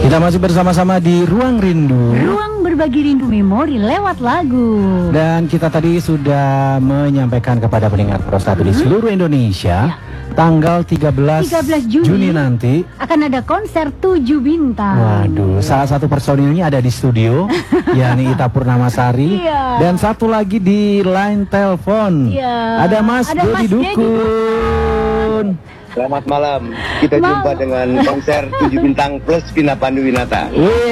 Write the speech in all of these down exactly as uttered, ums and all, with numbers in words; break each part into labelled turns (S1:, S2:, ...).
S1: Kita masih bersama-sama di Ruang Rindu.
S2: Ruang berbagi rindu memori lewat lagu.
S1: Dan kita tadi sudah menyampaikan kepada pendengar Pro satu di seluruh Indonesia, ya. Tanggal tiga belas Juni, Juni nanti
S2: akan ada konser tujuh bintang.
S1: Waduh, salah satu personilnya ada di studio, yakni Ita Purnamasari, ya. Dan satu lagi di line telepon, ya. Ada Mas Dodi Dukun.
S3: Selamat malam, kita Mal jumpa dengan konser tujuh bintang plus Vina Panduwinata.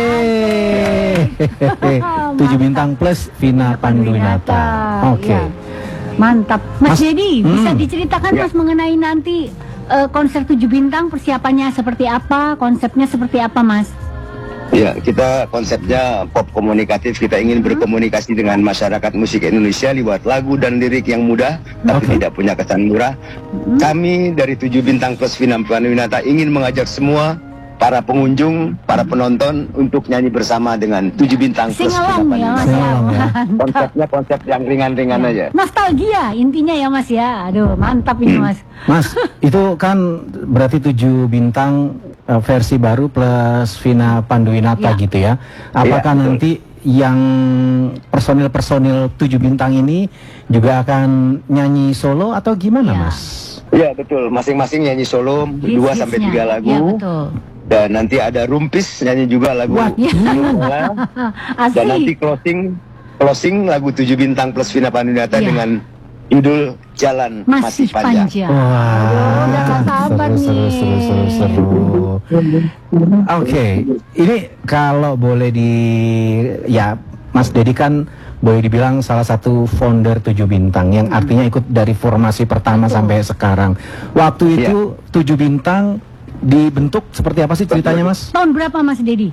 S1: tujuh bintang plus Vina Panduwinata. Oke, okay.
S2: Ya. Mantap. Mas, Mas Dedi, hmm. bisa diceritakan ya. Mas mengenai nanti uh, konser tujuh bintang, persiapannya seperti apa, konsepnya seperti apa, Mas?
S3: Ya, kita konsepnya pop komunikatif. Kita ingin berkomunikasi dengan masyarakat musik Indonesia lewat lagu dan lirik yang mudah, tapi okay. tidak punya kesan murah. Hmm. Kami dari tujuh bintang plus Vina Panduwinata ingin mengajak semua para pengunjung, para penonton untuk nyanyi bersama dengan tujuh bintang plus Vina Panduwinata. Ya. Konsepnya konsep yang ringan-ringan ya. aja.
S2: Nostalgia intinya ya, Mas ya. Aduh, mantap ini, Mas.
S1: Mas, itu kan berarti tujuh bintang versi baru plus Vina Panduwinata ya. Gitu ya. Apakah ya, nanti yang personil-personil tujuh bintang ini juga akan nyanyi solo atau gimana, ya. Mas?
S3: Ya betul, masing-masing nyanyi solo dua sampai tiga lagu. Ya, betul. Dan nanti ada Rumpis nyanyi juga lagu. Wah, ya. Dan nanti closing closing lagu tujuh bintang plus Vina Panduwinata ya. Dengan judul Jalan Masih, Masih Panjang.
S1: panjang. Wah,
S2: udah gak sabar
S1: seru,
S2: nih.
S1: Seru, seru, seru, seru. Oke, okay. Ini kalau boleh di, ya Mas Dedi kan boleh dibilang salah satu founder tujuh bintang, yang artinya ikut dari formasi pertama Betul. Sampai sekarang. Waktu itu ya. tujuh bintang dibentuk seperti apa sih ceritanya, Mas?
S2: Tahun berapa, Mas Dedi?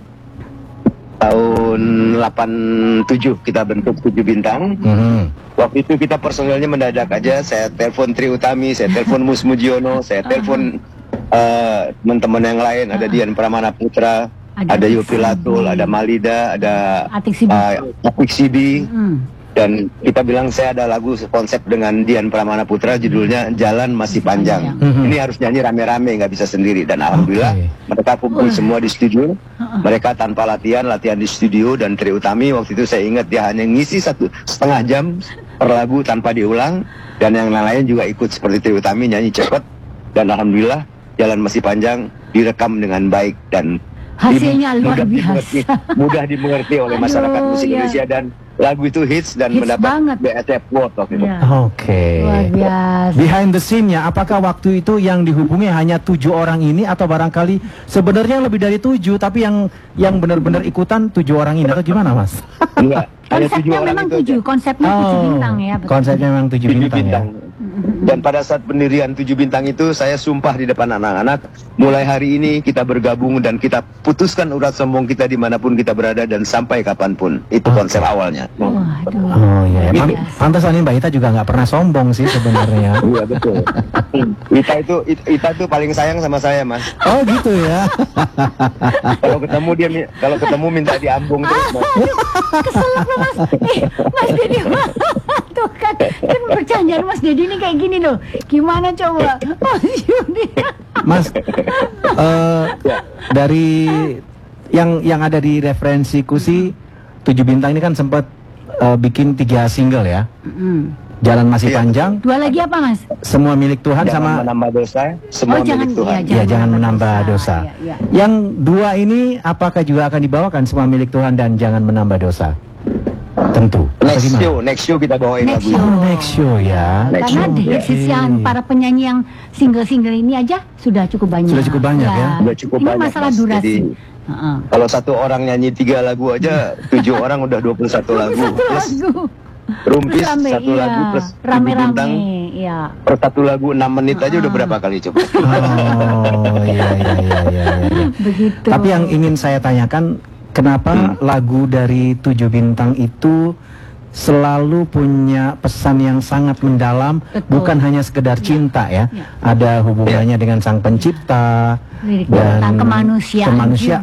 S3: Tahun delapan tujuh kita bentuk tujuh bintang. Mm-hmm. Waktu itu kita personelnya mendadak aja. Saya telepon Tri Utami, saya telepon Mus Mujiono, saya telepon uh, teman-teman yang lain. Ada Dian Pramana Putra, ada, ada Yopi Latul, ada Malida, ada Atik Sibi. Uh, mm. Dan kita bilang saya ada lagu konsep dengan Dian Pramana Putra, judulnya Jalan Masih Panjang. Mm-hmm. Ini harus nyanyi rame-rame, nggak bisa sendiri. Dan alhamdulillah okay. mereka kumpul uh. semua di studio. Uh-uh. Mereka tanpa latihan, latihan di studio. Dan Tri Utami waktu itu saya ingat dia hanya ngisi satu setengah jam per lagu tanpa diulang. Dan yang lain juga ikut seperti Tri Utami nyanyi cepat. Dan alhamdulillah Jalan Masih Panjang direkam dengan baik dan
S2: hasilnya luar
S3: mudah
S2: biasa.
S3: Dimengerti, mudah dimengerti oleh Aduh, masyarakat musik ya. Indonesia, dan lagu itu hits dan hits mendapat B S F Award waktu itu.
S1: Ya. Oke. Okay.
S2: Luar biasa.
S1: Behind the scene-nya, apakah waktu itu yang dihubungi hanya tujuh orang ini atau barangkali sebenarnya lebih dari tujuh, tapi yang yang benar-benar ikutan tujuh orang ini atau gimana, Mas?
S3: Enggak.
S2: Konsepnya memang tujuh, konsepnya
S1: oh,
S2: tujuh bintang ya. Betul.
S1: Konsepnya memang tujuh bintang, bintang ya.
S3: Dan pada saat pendirian tujuh bintang itu saya sumpah di depan anak-anak, mulai hari ini kita bergabung dan kita putuskan urat sombong kita dimanapun kita berada dan sampai kapanpun. Itu okay. konsep awalnya.
S2: Oh, aduh.
S1: Oh iya, ya. Pantas ini Mbak Ita juga nggak pernah sombong sih sebenarnya.
S3: Iya betul. Ita itu Ita itu paling sayang sama saya, Mas.
S1: Oh gitu ya.
S3: Kalau ketemu dia kalau ketemu minta diambung terus, Mas.
S2: Keselak loh, Mas. Eh, Mas Dedi, tuh kan, kan bercanda Mas Dedi ini kayak gini loh. Gimana coba, Mas Yudi?
S1: Mas, uh, dari yang yang ada di referensiku sih, tujuh bintang ini kan sempat uh, bikin tiga single ya. Mm. Jalan Masih iya. Panjang.
S2: Dua lagi apa, Mas?
S3: Semua Milik Tuhan, jangan sama menambah dosa. Semua
S2: oh,
S3: Milik
S2: jangan,
S3: Tuhan.
S2: Iya,
S1: jangan, ya, jangan menambah dosa. dosa. Ya, ya. Yang dua ini apakah juga akan dibawakan Semua Milik Tuhan dan Jangan Menambah Dosa? Tentu.
S3: Next show, next show kita bawain
S2: next
S3: lagu.
S2: Show.
S1: Oh, next show ya.
S2: Next Karena show. Desisian yeah. para penyanyi yang single-single ini aja sudah cukup banyak.
S1: Sudah cukup banyak ya. ya.
S3: Sudah cukup
S2: ini
S3: banyak.
S2: Masalah
S3: Mas.
S2: durasi.
S3: Jadi, uh-uh. kalau satu orang nyanyi tiga lagu aja, tujuh orang udah dua puluh satu lagu. Plus Rumpis rame, satu iya. lagu plus
S2: rame-rame. Bintang, iya.
S3: Per satu lagu enam menit aja uh. udah berapa kali coba?
S1: Oh iya iya iya iya. iya.
S2: Begitu.
S1: Tapi yang ingin saya tanyakan, kenapa hmm. lagu dari tujuh bintang itu selalu punya pesan yang sangat mendalam, Betul. bukan hanya sekedar cinta ya, ya. Ada hubungannya ya. dengan Sang Pencipta
S2: Lirik
S1: dan
S2: kemanusiaan.
S1: kemanusiaan